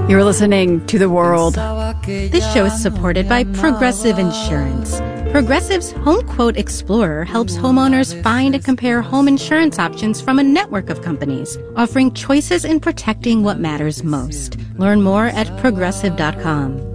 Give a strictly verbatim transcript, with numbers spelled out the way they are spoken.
You're listening to The World. This show is supported by Progressive Insurance. Progressive's Home Quote Explorer helps homeowners find and compare home insurance options from a network of companies, offering choices in protecting what matters most. Learn more at progressive dot com.